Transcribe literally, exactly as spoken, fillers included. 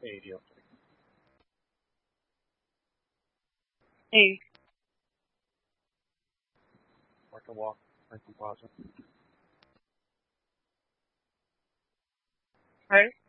Hey, deal. Hey, Work a walk, Franklin Plaza. right?